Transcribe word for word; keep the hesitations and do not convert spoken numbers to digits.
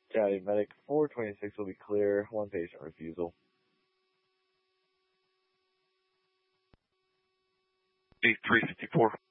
Chatty medic four twenty-six will be clear. One patient refusal. B three fifty-four.